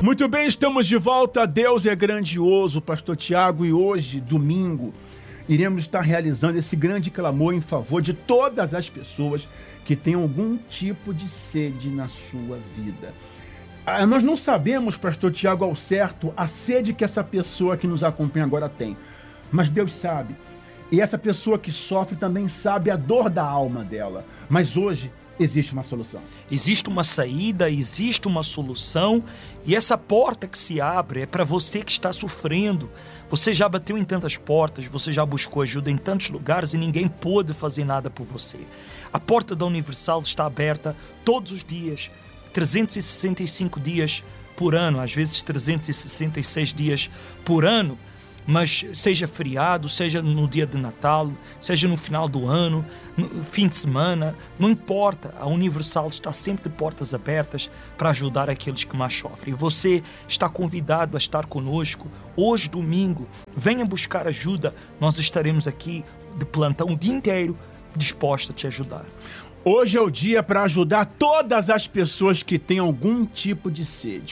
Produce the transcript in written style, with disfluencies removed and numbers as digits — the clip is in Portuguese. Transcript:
Muito bem, estamos de volta. Deus é grandioso, Pastor Tiago, e hoje, domingo, iremos estar realizando esse grande clamor em favor de todas as pessoas que têm algum tipo de sede na sua vida. Nós não sabemos, Pastor Tiago, ao certo, a sede que essa pessoa que nos acompanha agora tem, mas Deus sabe. E essa pessoa que sofre também sabe a dor da alma dela. Mas hoje existe uma solução. Existe uma saída, existe uma solução, e essa porta que se abre é para você que está sofrendo. Você já bateu em tantas portas, você já buscou ajuda em tantos lugares e ninguém pôde fazer nada por você. A porta da Universal está aberta todos os dias, 365 dias por ano, às vezes 366 dias por ano. Mas seja feriado, seja no dia de Natal, seja no final do ano, no fim de semana, não importa, a Universal está sempre de portas abertas para ajudar aqueles que mais sofrem. E você está convidado a estar conosco hoje, domingo. Venha buscar ajuda, nós estaremos aqui de plantão o dia inteiro dispostos a te ajudar. Hoje é o dia para ajudar todas as pessoas que têm algum tipo de sede.